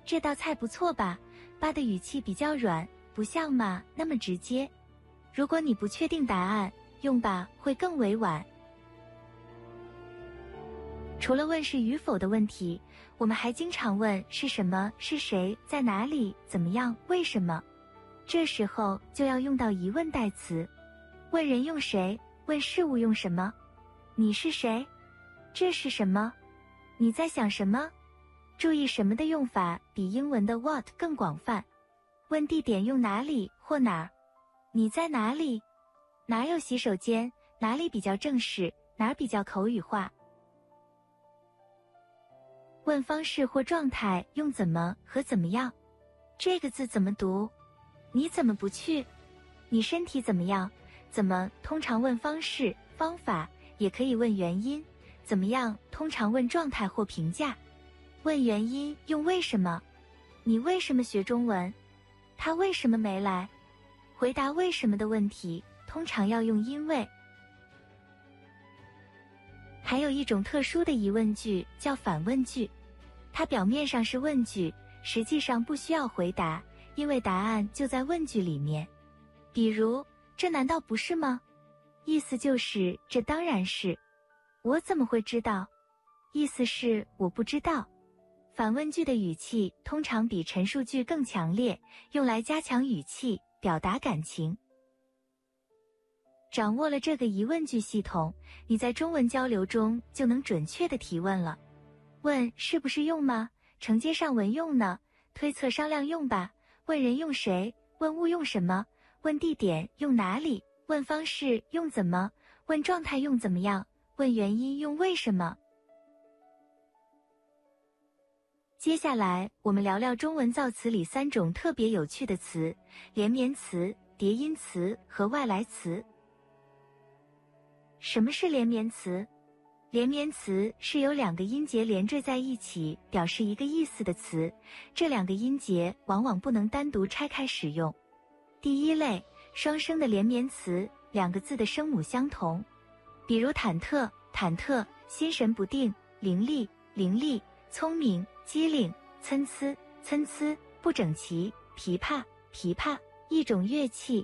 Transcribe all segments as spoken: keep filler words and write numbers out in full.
这道菜不错吧？吧的语气比较软，不像嘛那么直接。如果你不确定答案，用吧会更委婉。除了问是与否的问题，我们还经常问是什么、是谁、在哪里、怎么样、为什么。这时候就要用到疑问代词。问人用谁？问事物用什么？你是谁？这是什么？你在想什么？注意什么的用法比英文的 what 更广泛。问地点用哪里或哪儿？你在哪里？哪有洗手间？哪里比较正式？哪儿比较口语化？问方式或状态用怎么和怎么样。这个字怎么读？你怎么不去？你身体怎么样？怎么通常问方式、方法，也可以问原因。怎么样通常问状态或评价。问原因用为什么？你为什么学中文？他为什么没来？回答为什么的问题，通常要用因为。还有一种特殊的疑问句叫反问句，它表面上是问句，实际上不需要回答，因为答案就在问句里面。比如，这难道不是吗？意思就是这当然是。我怎么会知道？意思是我不知道。反问句的语气通常比陈述句更强烈，用来加强语气，表达感情。掌握了这个疑问句系统，你在中文交流中就能准确地提问了。问是不是用吗？承接上文用呢？推测商量用吧？问人用谁？问物用什么？问地点用哪里？问方式用怎么？问状态用怎么样？问原因用为什么？接下来我们聊聊中文造词里三种特别有趣的词：连绵词、叠音词和外来词。什么是连绵词？连绵词是由两个音节连缀在一起表示一个意思的词，这两个音节往往不能单独拆开使用。第一类，双声的连绵词，两个字的声母相同，比如忐忑、忐忑，心神不定，伶俐、伶俐，聪明、机灵，参差、参差，不整齐，琵琶、琵琶，一种乐器。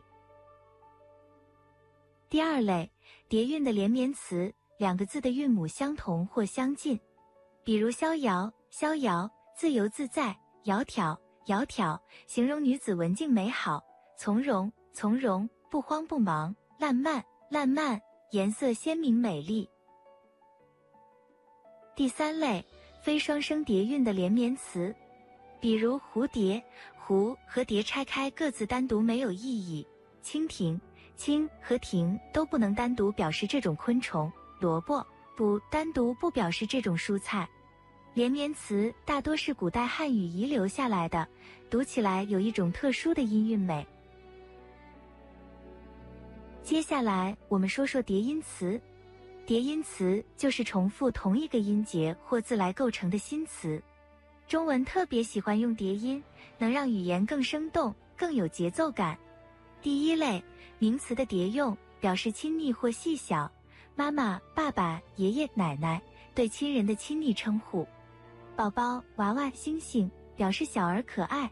第二类，叠韵的连绵词，两个字的韵母相同或相近，比如逍遥、逍遥，自由自在，窈窕、窈窕，形容女子文静美好，从容、从容，不慌不忙，烂漫、烂漫，颜色鲜明美丽。第三类，非双声叠韵的连绵词，比如蝴蝶，蝴和蝶拆开各自单独没有意义，蜻蜓，蜻和蜓都不能单独表示这种昆虫，萝卜，不单独不表示这种蔬菜。连绵词大多是古代汉语遗留下来的，读起来有一种特殊的音韵美。接下来我们说说叠音词。叠音词就是重复同一个音节或字来构成的新词。中文特别喜欢用叠音，能让语言更生动，更有节奏感。第一类，名词的叠用，表示亲昵或细小，妈妈、爸爸、爷爷、奶奶，对亲人的亲昵称呼。宝宝、娃娃、星星，表示小而可爱。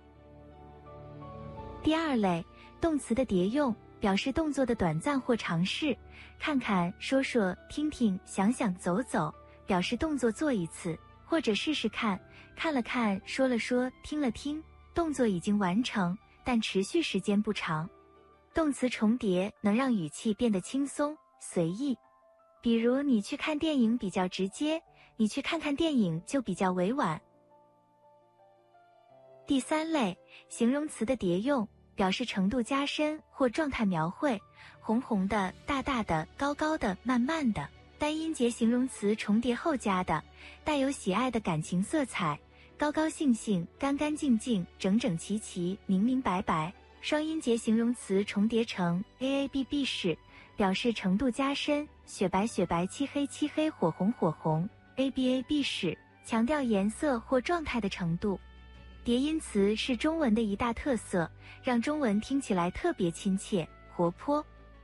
第二类，动词的叠用，表示动作的短暂或尝试，看看、说说、听听、想想、走走，表示动作做一次，或者试试看，看了看、说了说、听了听，动作已经完成，但持续时间不长。动词重叠能让语气变得轻松、随意。比如你去看电影比较直接，你去看看电影就比较委婉。第三类，形容词的叠用，表示程度加深或状态描绘，红红的、大大的、高高的、慢慢的，单音节形容词重叠后加的，带有喜爱的感情色彩，高高兴兴、干干净净、整整齐齐、明明白白。双音节形容词重叠成 A A B B 式，表示程度加深，雪白雪白、漆黑漆黑、火红火红。A B A B 式，强调颜色或状态的程度。叠音词是中文的一大特色，让中文听起来特别亲切、活泼。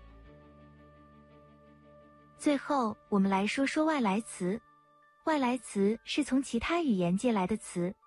最后，我们来说说外来词。外来词是从其他语言借来的词，